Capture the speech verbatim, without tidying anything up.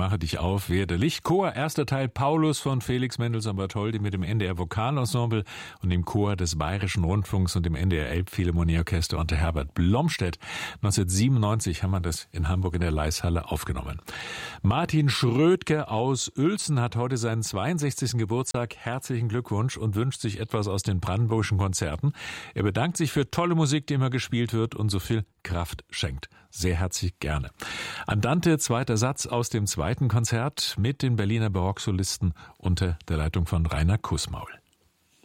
Mache dich auf, werde Licht. Chor, erster Teil Paulus von Felix Mendelssohn Bartholdy mit dem N D R Vokalensemble und dem Chor des Bayerischen Rundfunks und dem N D R Elbphilharmonieorchester unter Herbert Blomstedt. neunzehnhundertsiebenundneunzig haben wir das in Hamburg in der Leishalle aufgenommen. Martin Schrödke aus Uelzen hat heute seinen zweiundsechzigsten Geburtstag. Herzlichen Glückwunsch und wünscht sich etwas aus den brandenburgischen Konzerten. Er bedankt sich für tolle Musik, die immer gespielt wird und so viel Kraft schenkt. Sehr herzlich gerne. Andante, zweiter Satz aus dem zweiten Konzert mit den Berliner Barocksolisten unter der Leitung von Rainer Kussmaul.